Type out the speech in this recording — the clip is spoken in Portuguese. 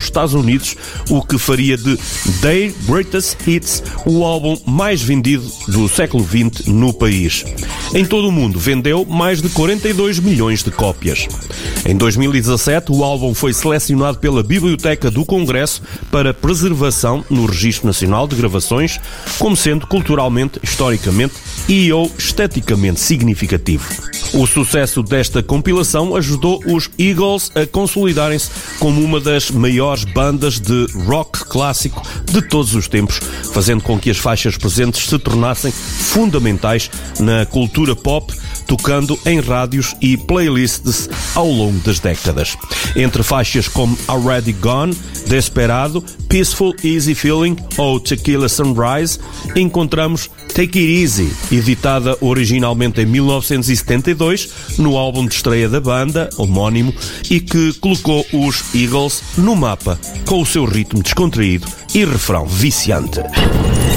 Estados Unidos, o que faria de Their Greatest Hits o álbum mais vendido do século XX no país. Em todo o mundo vendeu mais de 42 milhões de cópias. Em 2017, o álbum foi selecionado pela Biblioteca do Congresso para preservação no Registro Nacional de Gravações, como sendo culturalmente, historicamente e/ou esteticamente significativo. O sucesso desta compilação ajudou os Eagles a consolidarem-se como uma das maiores bandas de rock clássico de todos os tempos, fazendo com que as faixas presentes se tornassem fundamentais na cultura pop, tocando em rádios e playlists ao longo das décadas. Entre faixas como Already Gone, Desperado, Peaceful Easy Feeling ou Tequila Sunrise, encontramos Take It Easy, editada originalmente em 1972 no álbum de estreia da banda, homónimo, e que colocou os Eagles no mapa com o seu ritmo descontraído e refrão viciante.